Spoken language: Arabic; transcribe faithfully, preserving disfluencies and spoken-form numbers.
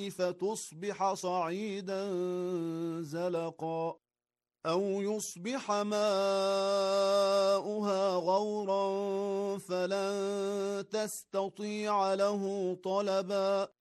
فتصبح صعيدا زلقا أو يصبح ماؤها غورا فلن تستطيع له طلبا